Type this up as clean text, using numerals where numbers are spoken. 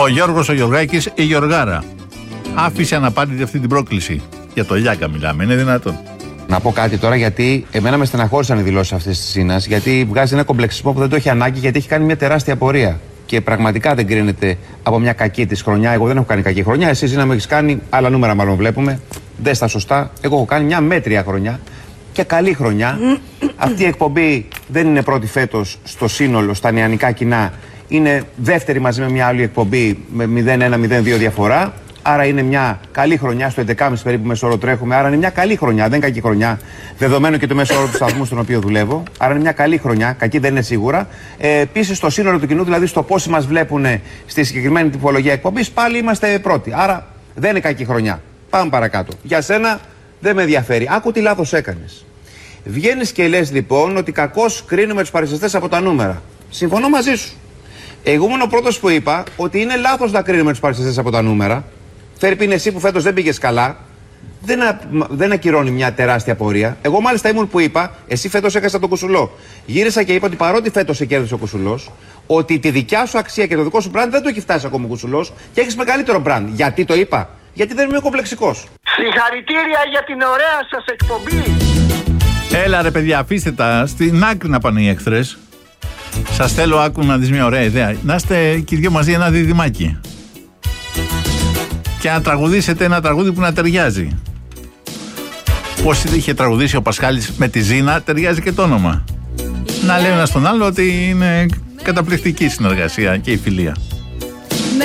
Ο Γιώργος ο Γιωργάκης, η Γιωργάρα, άφησε αναπάντητη αυτή την πρόκληση. Για το Λιάκα μιλάμε, είναι δυνατόν? Να πω κάτι τώρα, γιατί εμένα με στεναχώρησαν οι δηλώσεις αυτές της Σίνας, γιατί βγάζει ένα κομπλεξισμό που δεν το έχει ανάγκη, γιατί έχει κάνει μια τεράστια πορεία. Και πραγματικά δεν κρίνεται από μια κακή της χρονιά. Εγώ δεν έχω κάνει κακή χρονιά. Εσύ, Ζήνα, μου έχεις κάνει άλλα νούμερα, μάλλον βλέπουμε. Δεν στα σωστά. Εγώ έχω κάνει μια μέτρια χρονιά και καλή χρονιά. Αυτή η εκπομπή δεν είναι πρώτη φέτος στο σύνολο, στα νεανικά κοινά. Είναι δεύτερη μαζί με μια άλλη εκπομπή με 0-1-0-2 διαφορά. Άρα είναι μια καλή χρονιά, στο 11,5 περίπου μέσο όρο τρέχουμε. Άρα είναι μια καλή χρονιά, δεν κακή χρονιά. Δεδομένου και το μέσο όρο του σταθμού στον οποίο δουλεύω. Άρα είναι μια καλή χρονιά, κακή δεν είναι σίγουρα. Επίσης, στο σύνολο του κοινού, δηλαδή στο πόσοι μας βλέπουν στη συγκεκριμένη τυπολογία εκπομπής, πάλι είμαστε πρώτοι. Άρα δεν είναι κακή χρονιά. Πάμε παρακάτω. Για σένα δεν με ενδιαφέρει. Άκου τι λάθος έκανες. Βγαίνεις και λες λοιπόν ότι κακώς κρίνουμε τους παρουσιαστές από τα νούμερα. Συμφωνώ μαζί σου. Εγώ ήμουν ο πρώτος που είπα ότι είναι λάθος να κρίνουμε τους παρουσιαστές από τα νούμερα. Φέρει εσύ που φέτος δεν πήγες καλά, δεν ακυρώνει μια τεράστια πορεία. Εγώ μάλιστα ήμουν που είπα, εσύ φέτος έχασες τον Κουσουλό. Γύρισα και είπα ότι παρότι φέτος σε κέρδισε ο Κουσουλός, ότι τη δικιά σου αξία και το δικό σου brand δεν το έχει φτάσει ακόμα ο Κουσουλός και έχεις μεγαλύτερο brand. Γιατί το είπα? Γιατί δεν είμαι κομπλεξικός. Συγχαρητήρια για την ωραία σας εκπομπή. Έλα ρε παιδιά, αφήστε τα στην άκρη να πάνε οι εχθρές. Σας θέλω, άκου να δεις μια ωραία ιδέα. Να είστε και οι δυο μαζί ένα διδυμάκι. Και να τραγουδήσετε ένα τραγούδι που να ταιριάζει. Πώς είχε τραγουδήσει ο Πασχάλης με τη Ζήνα, ταιριάζει και το όνομα. Να λέει ένα στον άλλο ότι είναι καταπληκτική συνεργασία και η φιλία.